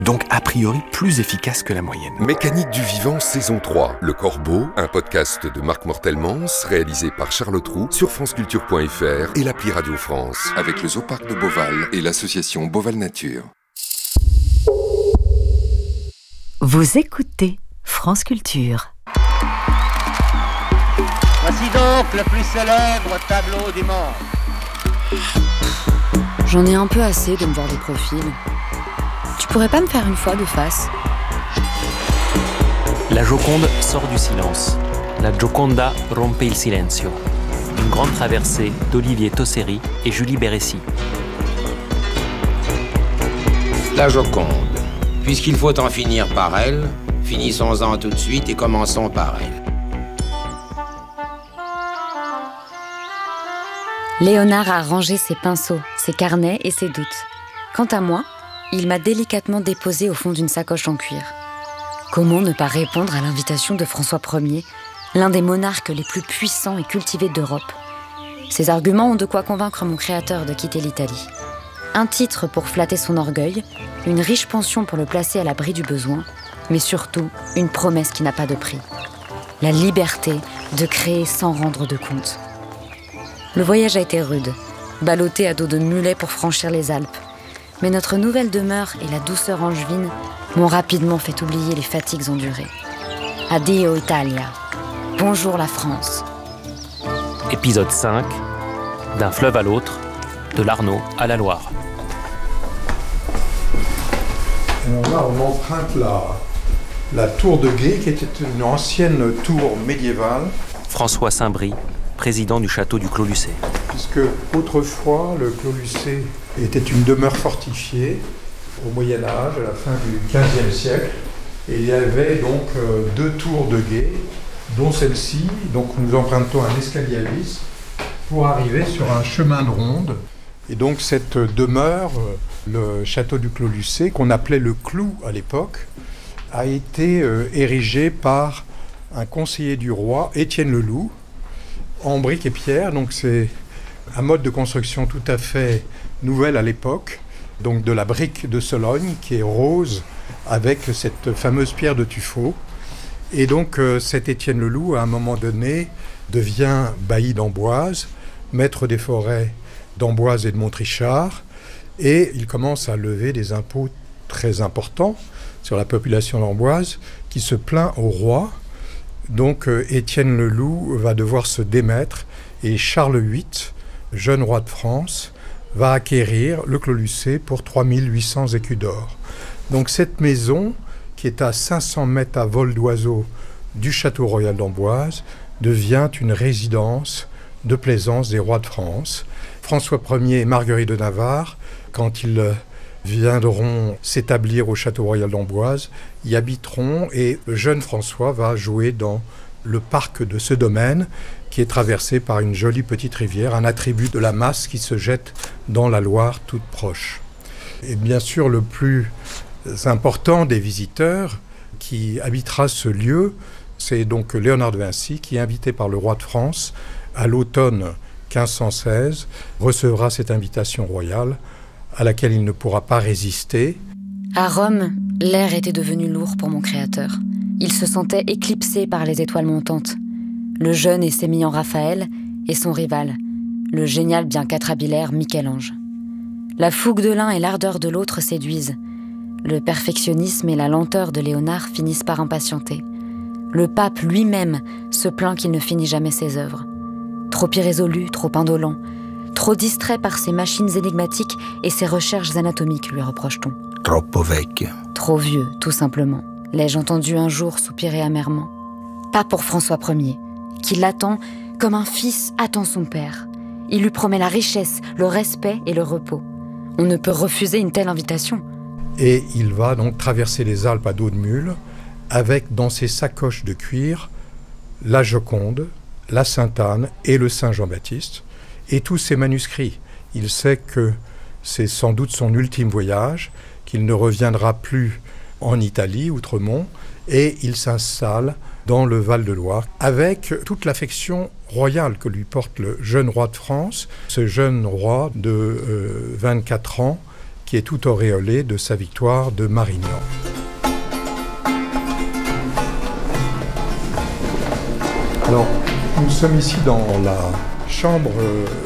donc a priori plus efficace que la moyenne. Mécanique du vivant, saison 3. Le Corbeau, un podcast de Marc Mortelmans, réalisé par Charlotte Roux sur franceculture.fr et l'appli Radio France, avec le Zooparc de Beauval et l'association Beauval Nature. Vous écoutez France Culture. Voici donc le plus célèbre tableau du monde. J'en ai un peu assez de me voir des profils. Tu pourrais pas me faire une fois de face? La Joconde sort du silence. La Gioconda rompe il silenzio. Une grande traversée d'Olivier Tosseri et Julie Bérécy. La Joconde. Puisqu'il faut en finir par elle, finissons-en tout de suite et commençons par elle. Léonard a rangé ses pinceaux, ses carnets et ses doutes. Quant à moi, il m'a délicatement déposé au fond d'une sacoche en cuir. Comment ne pas répondre à l'invitation de François Ier, l'un des monarques les plus puissants et cultivés d'Europe? Ces arguments ont de quoi convaincre mon créateur de quitter l'Italie. Un titre pour flatter son orgueil, une riche pension pour le placer à l'abri du besoin, mais surtout une promesse qui n'a pas de prix. La liberté de créer sans rendre de compte. Le voyage a été rude, ballotté à dos de mulet pour franchir les Alpes. Mais notre nouvelle demeure et la douceur angevine m'ont rapidement fait oublier les fatigues endurées. Addio Italia. Bonjour la France. Épisode 5. D'un fleuve à l'autre, de l'Arno à la Loire. Alors là, on emprunte la tour de Gué, qui était une ancienne tour médiévale. François Saint-Brie, président du château du Clos-Lucé. Puisque autrefois, le Clos-Lucé était une demeure fortifiée au Moyen-Âge, à la fin du XVe siècle. Et il y avait donc deux tours de guet, dont celle-ci. Donc nous empruntons un escalier à vis pour arriver sur un chemin de ronde. Et donc cette demeure, le château du Clos-Lucé, qu'on appelait le Clou à l'époque, a été érigée par un conseiller du roi, Étienne Leloup, en briques et pierre. Donc c'est un mode de construction tout à fait nouvelle à l'époque, donc de la brique de Sologne qui est rose avec cette fameuse pierre de tuffeau. Et donc cet Étienne Leloup, à un moment donné, devient bailli d'Amboise, maître des forêts d'Amboise et de Montrichard, et il commence à lever des impôts très importants sur la population d'Amboise, qui se plaint au roi. Donc Étienne Leloup va devoir se démettre, et Charles VIII, jeune roi de France, va acquérir le Clos-Lucé pour 3800 écus d'or. Donc cette maison, qui est à 500 mètres à vol d'oiseau du château royal d'Amboise, devient une résidence de plaisance des rois de France. François Ier et Marguerite de Navarre, quand ils viendront s'établir au château royal d'Amboise, y habiteront, et le jeune François va jouer dans le parc de ce domaine, qui est traversé par une jolie petite rivière, un attribut de la Masse qui se jette dans la Loire toute proche. Et bien sûr, le plus important des visiteurs qui habitera ce lieu, c'est donc Léonard de Vinci, qui est invité par le roi de France à l'automne 1516, recevra cette invitation royale à laquelle il ne pourra pas résister. À Rome, l'air était devenu lourd pour mon créateur. Il se sentait éclipsé par les étoiles montantes. Le jeune et sémillant Raphaël et son rival, le génial bien quatrabilaire Michel-Ange. La fougue de l'un et l'ardeur de l'autre séduisent. Le perfectionnisme et la lenteur de Léonard finissent par impatienter. Le pape lui-même se plaint qu'il ne finit jamais ses œuvres. Trop irrésolu, trop indolent, trop distrait par ses machines énigmatiques et ses recherches anatomiques, lui reproche-t-on. Troppo vecchio. Trop vieux, tout simplement, l'ai-je entendu un jour soupirer amèrement. Pas pour François Ier, qui l'attend comme un fils attend son père. Il lui promet la richesse, le respect et le repos. On ne peut refuser une telle invitation. Et il va donc traverser les Alpes à dos de mule, avec dans ses sacoches de cuir la Joconde, la Sainte-Anne et le Saint Jean-Baptiste, et tous ses manuscrits. Il sait que c'est sans doute son ultime voyage, qu'il ne reviendra plus en Italie, outremont, et il s'installe dans le Val-de-Loire, avec toute l'affection royale que lui porte le jeune roi de France, ce jeune roi de 24 ans, qui est tout auréolé de sa victoire de Marignan. Alors, nous sommes ici dans la chambre